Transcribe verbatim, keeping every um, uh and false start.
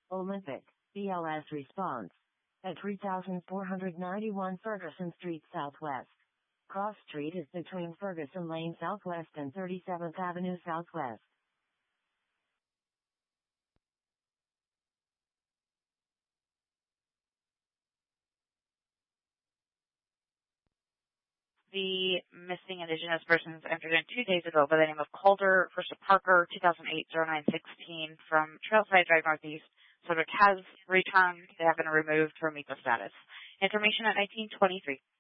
Olympic, B L S response. At three thousand four hundred ninety-one Ferguson Street Southwest. Cross Street is between Ferguson Lane Southwest and thirty-seventh Avenue Southwest. The missing Indigenous persons entered in two days ago by the name of Calder versus Parker, two thousand eight oh nine sixteen, from Trailside Drive Northeast. Subject has returned. They have been removed from M I P O status. Information at nineteen twenty-three.